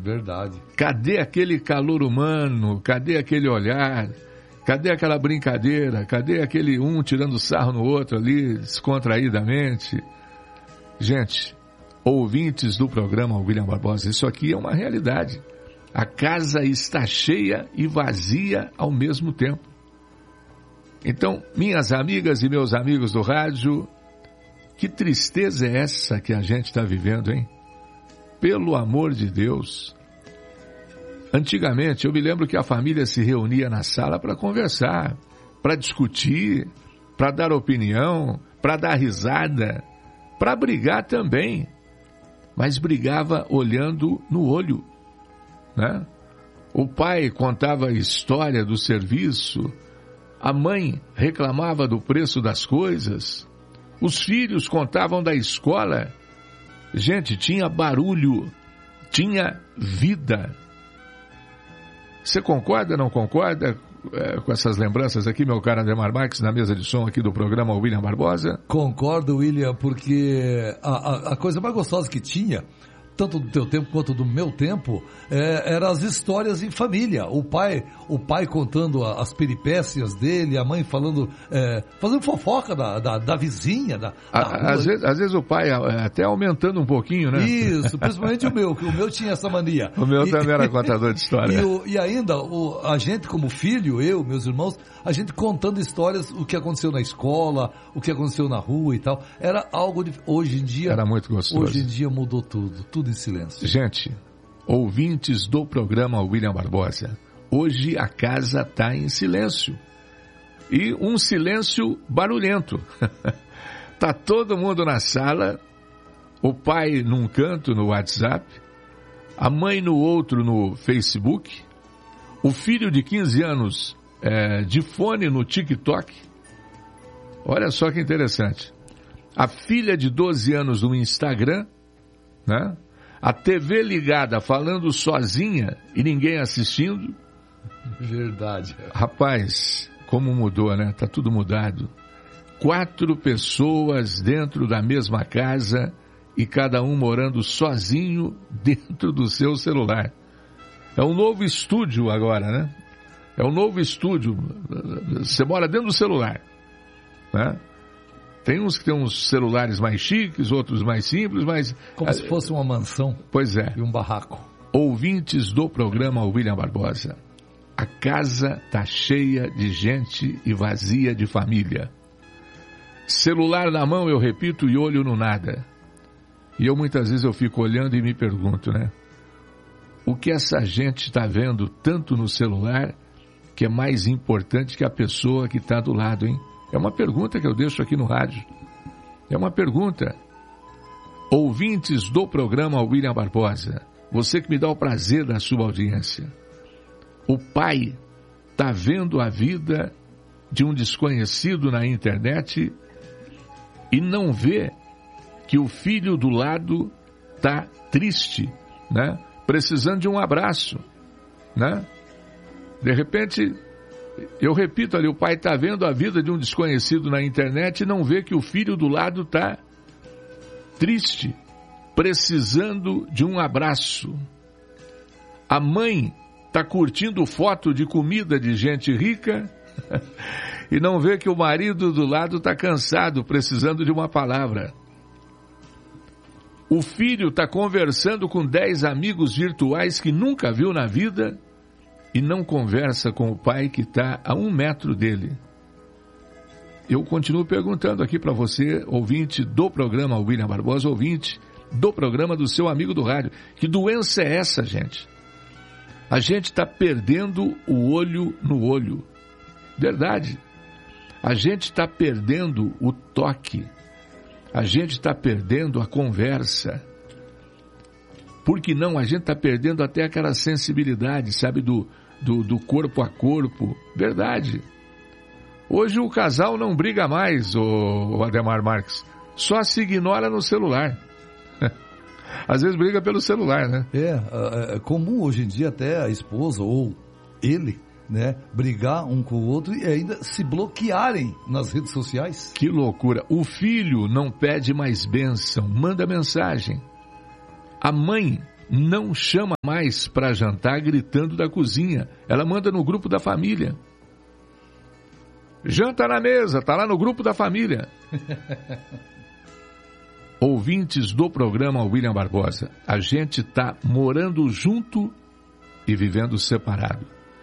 Verdade. Cadê aquele calor humano? Cadê aquele olhar? Cadê aquela brincadeira? Cadê aquele um tirando sarro no outro ali, descontraídamente? Gente, ouvintes do programa William Barbosa, isso aqui é uma realidade. A casa está cheia e vazia ao mesmo tempo. Então, minhas amigas e meus amigos do rádio, que tristeza é essa que a gente está vivendo, hein? Pelo amor de Deus. Antigamente, eu me lembro que a família se reunia na sala para conversar, para discutir, para dar opinião, para dar risada, para brigar também. Mas brigava olhando no olho, né? O pai contava a história do serviço, a mãe reclamava do preço das coisas, os filhos contavam da escola. Gente, tinha barulho, tinha vida. Você concorda, não concorda com essas lembranças aqui, meu caro Ademar Marques, na mesa de som aqui do programa William Barbosa? Concordo, William, porque a coisa mais gostosa que tinha, tanto do teu tempo quanto do meu tempo, eram as histórias em família. O pai contando as peripécias dele, a mãe falando, fazendo fofoca da vizinha, da às vezes o pai até aumentando um pouquinho, né? Isso, principalmente o meu, que o meu tinha essa mania. O meu também era contador de história. E ainda, a gente como filho, eu, meus irmãos, a gente contando histórias, o que aconteceu na escola, o que aconteceu na rua e tal. Era algo de... Hoje em dia... Era muito gostoso. Hoje em dia mudou tudo em silêncio. Gente, ouvintes do programa William Barbosa, hoje a casa está em silêncio. E um silêncio barulhento. Tá todo mundo na sala, o pai num canto no WhatsApp, a mãe no outro no Facebook, o filho de 15 anos de fone no TikTok. Olha só que interessante. A filha de 12 anos no Instagram, né? A TV ligada falando sozinha e ninguém assistindo. Verdade. Rapaz, como mudou, né? Tá tudo mudado. 4 pessoas dentro da mesma casa e cada um morando sozinho dentro do seu celular. É um novo estúdio agora, né? É um novo estúdio. Você mora dentro do celular, né? Tem uns que têm uns celulares mais chiques, outros mais simples, mas... Como se fosse uma mansão. Pois é. E um barraco. Ouvintes do programa William Barbosa, a casa está cheia de gente e vazia de família. Celular na mão, eu repito, e olho no nada. E muitas vezes eu fico olhando e me pergunto, né? O que essa gente está vendo tanto no celular que é mais importante que a pessoa que está do lado, hein? É uma pergunta que eu deixo aqui no rádio. É uma pergunta. Ouvintes do programa William Barbosa, você que me dá o prazer da sua audiência. O pai está vendo a vida de um desconhecido na internet e não vê que o filho do lado está triste, né? Precisando de um abraço, né? De repente... Eu repito ali, o pai está vendo a vida de um desconhecido na internet e não vê que o filho do lado está triste, precisando de um abraço. A mãe está curtindo foto de comida de gente rica e não vê que o marido do lado está cansado, precisando de uma palavra. O filho está conversando com 10 amigos virtuais que nunca viu na vida e não conversa com o pai que está a 1 metro dele. Eu continuo perguntando aqui para você, ouvinte do programa William Barbosa, ouvinte do programa do seu amigo do rádio. Que doença é essa, gente? A gente está perdendo o olho no olho. Verdade. A gente está perdendo o toque. A gente está perdendo a conversa. Por que não? A gente está perdendo até aquela sensibilidade, sabe, do corpo a corpo. Verdade. Hoje o casal não briga mais, o Ademar Marques. Só se ignora no celular. Às vezes briga pelo celular, né? É comum hoje em dia até a esposa ou ele, né, brigar um com o outro e ainda se bloquearem nas redes sociais. Que loucura. O filho não pede mais bênção, manda mensagem. A mãe não chama mais para jantar gritando da cozinha. Ela manda no grupo da família. Janta na mesa, está lá no grupo da família. Ouvintes do programa William Barbosa, a gente está morando junto e vivendo separado.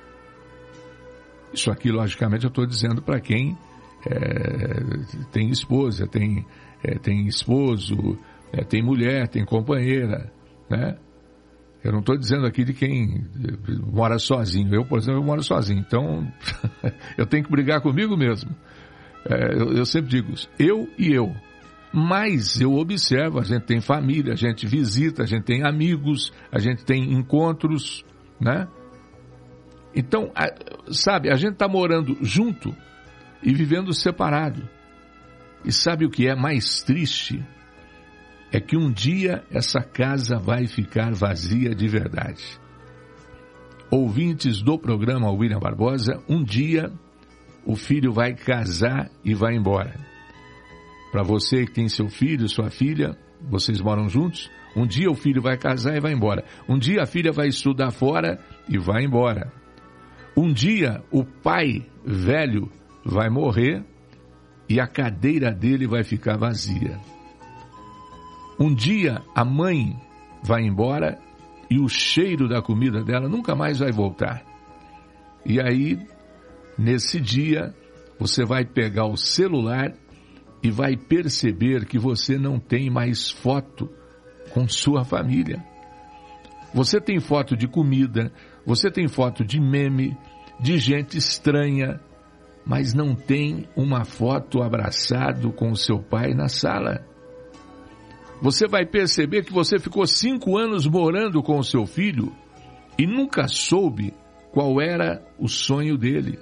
Isso aqui, logicamente, eu estou dizendo para quem tem esposa, tem esposo, tem mulher, tem companheira, né? Eu não estou dizendo aqui de quem mora sozinho. Eu, por exemplo, moro sozinho, então eu tenho que brigar comigo mesmo. Eu sempre digo isso, eu e eu. Mas eu observo, a gente tem família, a gente visita, a gente tem amigos, a gente tem encontros, né? Então, sabe, a gente está morando junto e vivendo separado. E sabe o que é mais triste? É que um dia essa casa vai ficar vazia de verdade. Ouvintes do programa William Barbosa, um dia o filho vai casar e vai embora. Para você que tem seu filho, sua filha, vocês moram juntos, um dia o filho vai casar e vai embora. Um dia a filha vai estudar fora e vai embora. Um dia o pai velho vai morrer e a cadeira dele vai ficar vazia. Um dia a mãe vai embora e o cheiro da comida dela nunca mais vai voltar. E aí, nesse dia, você vai pegar o celular e vai perceber que você não tem mais foto com sua família. Você tem foto de comida, você tem foto de meme, de gente estranha, mas não tem uma foto abraçado com o seu pai na sala. Você vai perceber que você ficou 5 anos morando com o seu filho e nunca soube qual era o sonho dele.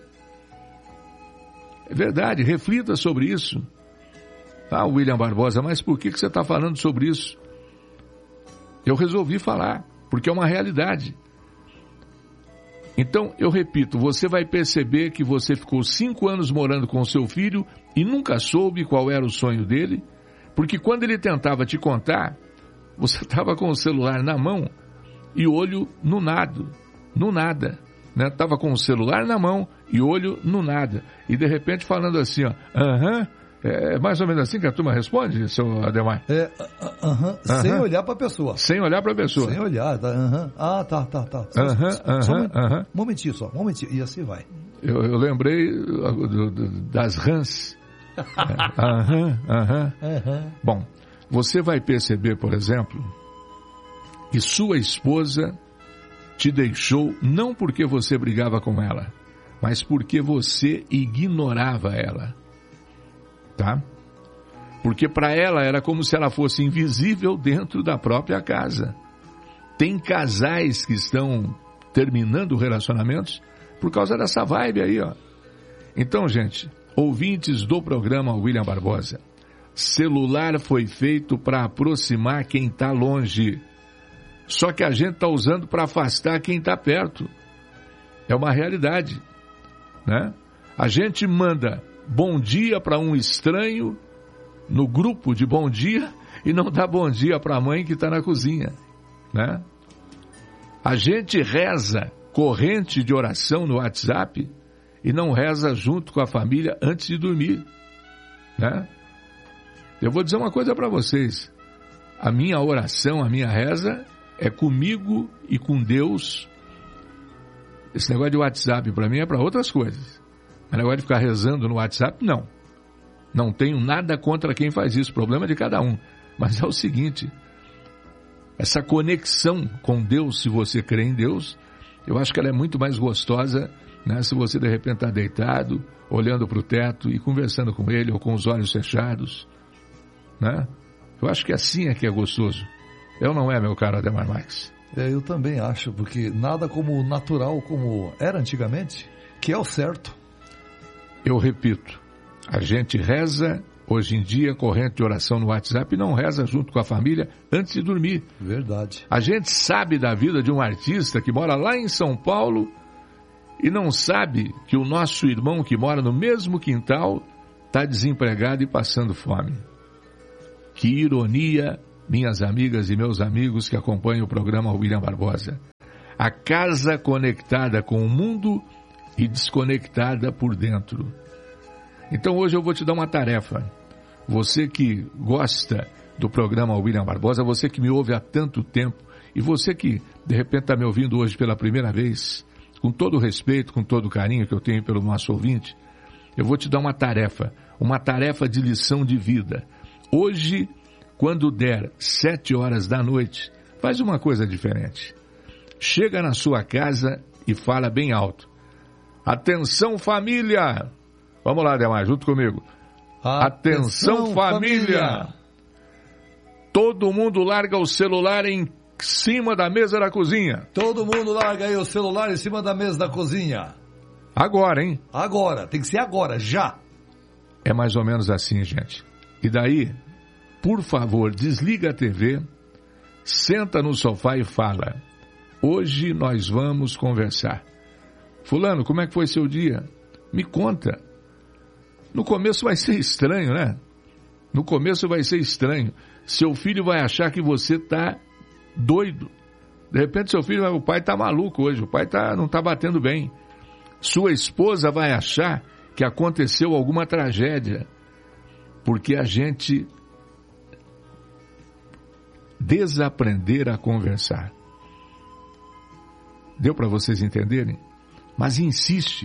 É verdade, reflita sobre isso. Ah, William Barbosa, mas por que você está falando sobre isso? Eu resolvi falar, porque é uma realidade. Então, eu repito, você vai perceber que você ficou 5 anos morando com o seu filho e nunca soube qual era o sonho dele, porque quando ele tentava te contar, você estava com o celular na mão e olho no nada, né? Estava com o celular na mão e olho no nada. E de repente falando assim, ó, é mais ou menos assim que a turma responde, seu Ademar? Sem olhar para a pessoa. Sem olhar para a pessoa. Sem olhar, tá. Ah, tá. Um momentinho só. E assim vai. Eu lembrei das rãs. Bom, você vai perceber, por exemplo, que sua esposa te deixou não porque você brigava com ela, mas porque você ignorava ela, tá? Porque para ela era como se ela fosse invisível dentro da própria casa. Tem casais que estão terminando relacionamentos por causa dessa vibe aí, ó. Então, gente, ouvintes do programa William Barbosa, celular foi feito para aproximar quem está longe. Só que a gente está usando para afastar quem está perto. É uma realidade, né? A gente manda bom dia para um estranho no grupo de bom dia e não dá bom dia para a mãe que está na cozinha, né? A gente reza corrente de oração no WhatsApp e não reza junto com a família antes de dormir, né? Eu vou dizer uma coisa para vocês. A minha oração, a minha reza é comigo e com Deus. Esse negócio de WhatsApp para mim é para outras coisas. O negócio de ficar rezando no WhatsApp, não. Não tenho nada contra quem faz isso. Problema de cada um. Mas é o seguinte, essa conexão com Deus, se você crê em Deus, eu acho que ela é muito mais gostosa, né, se você de repente está deitado, olhando para o teto e conversando com ele ou com os olhos fechados, né? Eu acho que assim é que é gostoso. Eu não é, meu caro Ademar Marques? Eu também acho, porque nada como natural como era antigamente, que é o certo. Eu repito, a gente reza hoje em dia corrente de oração no WhatsApp e não reza junto com a família antes de dormir. Verdade. A gente sabe da vida de um artista que mora lá em São Paulo e não sabe que o nosso irmão que mora no mesmo quintal está desempregado e passando fome. Que ironia minhas amigas e meus amigos que acompanham o programa William Barbosa. A casa conectada com o mundo e desconectada por dentro. Então hoje eu vou te dar uma tarefa. Você que gosta do programa William Barbosa, você que me ouve há tanto tempo, e você que de repente está me ouvindo hoje pela primeira vez, com todo o respeito, com todo o carinho que eu tenho pelo nosso ouvinte, eu vou te dar uma tarefa de lição de vida. Hoje, quando der 7 horas da noite, faz uma coisa diferente. Chega na sua casa e fala bem alto. Atenção, família! Vamos lá, Demar, junto comigo. Atenção, família! Todo mundo larga o celular em cima da mesa da cozinha. Todo mundo larga aí o celular em cima da mesa da cozinha. Agora, hein? Agora, tem que ser agora, já. É mais ou menos assim, gente. E daí, por favor, desliga a TV, senta no sofá e fala. Hoje nós vamos conversar. Fulano, como é que foi seu dia? Me conta. No começo vai ser estranho, né? No começo vai ser estranho. Seu filho vai achar que você está doido. De repente seu filho, o pai está maluco hoje, o pai não está batendo bem. Sua esposa vai achar que aconteceu alguma tragédia. Porque a gente desaprender a conversar. Deu para vocês entenderem? Mas insista.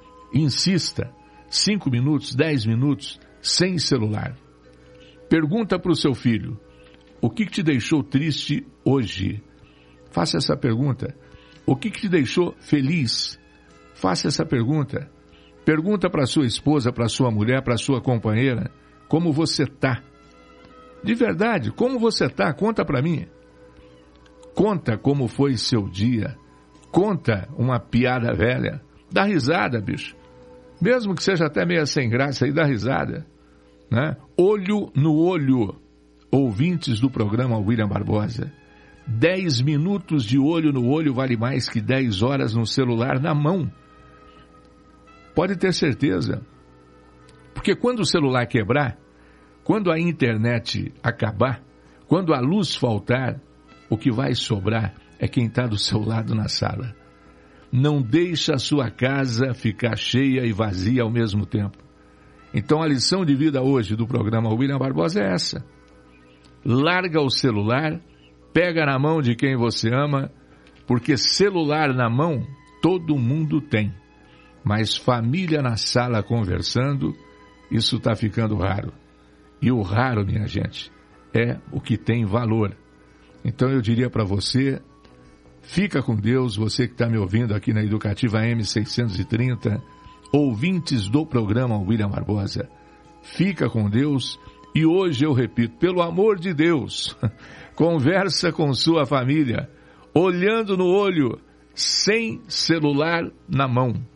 5 minutos, 10 minutos, sem celular. Pergunta para o seu filho, o que te deixou triste hoje? Faça essa pergunta. O que te deixou feliz? Faça essa pergunta. Pergunta para sua esposa, para sua mulher, para sua companheira, como você está. De verdade, como você está? Conta para mim. Conta como foi seu dia. Conta uma piada velha. Dá risada, bicho. Mesmo que seja até meio sem graça, aí dá risada. Né? Olho no olho. Ouvintes do programa William Barbosa. 10 minutos de olho no olho vale mais que 10 horas no celular na mão. Pode ter certeza. Porque quando o celular quebrar, quando a internet acabar, quando a luz faltar, o que vai sobrar é quem está do seu lado na sala. Não deixa a sua casa ficar cheia e vazia ao mesmo tempo. Então a lição de vida hoje do programa William Barbosa é essa. Larga o celular, pega na mão de quem você ama, porque celular na mão todo mundo tem. Mas família na sala conversando, isso está ficando raro. E o raro, minha gente, é o que tem valor. Então eu diria para você, fica com Deus, você que está me ouvindo aqui na Educativa M630, ouvintes do programa William Barbosa, fica com Deus e hoje eu repito, pelo amor de Deus, conversa com sua família, olhando no olho, sem celular na mão.